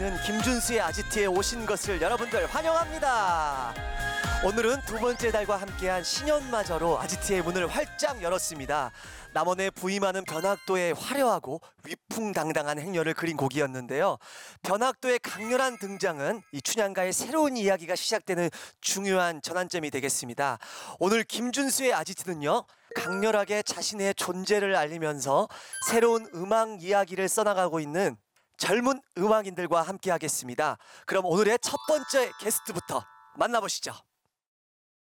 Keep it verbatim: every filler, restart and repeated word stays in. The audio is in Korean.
있는 김준수의 아지트에 오신 것을 여러분들 환영합니다. 오늘은 두 번째 달과 함께한 신년마저로 아지트의 문을 활짝 열었습니다. 남원에 부임하는 변학도의 화려하고 위풍당당한 행렬을 그린 곡이었는데요. 변학도의 강렬한 등장은 이 춘향가의 새로운 이야기가 시작되는 중요한 전환점이 되겠습니다. 오늘 김준수의 아지트는요, 강렬하게 자신의 존재를 알리면서 새로운 음악 이야기를 써나가고 있는 젊은 음악인들과 함께 하겠습니다. 그럼 오늘의 첫 번째 게스트부터 만나보시죠.